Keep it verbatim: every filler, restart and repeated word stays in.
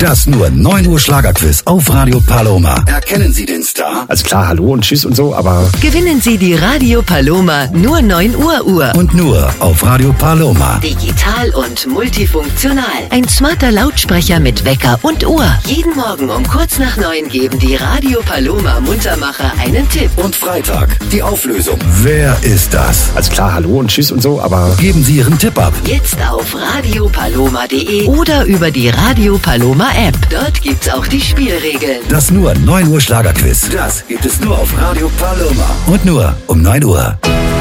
Das nur neun Uhr Schlagerquiz auf Radio Paloma. Erkennen Sie den Star? Also klar, hallo und tschüss und so, aber... Gewinnen Sie die Radio Paloma nur neun Uhr Uhr. Und nur auf Radio Paloma. Digital und multifunktional. Ein smarter Lautsprecher mit Wecker und Uhr. Jeden Morgen um kurz nach neun geben die Radio Paloma Muntermacher einen Tipp. Und Freitag die Auflösung. Wer ist das? Also klar, hallo und tschüss und so, aber... Geben Sie Ihren Tipp ab. Jetzt auf radio paloma punkt de oder über die Radio Paloma App. Dort gibt's auch die Spielregeln. Das nur neun Uhr Schlagerquiz. Das gibt es nur auf Radio Paloma. Und nur um neun Uhr.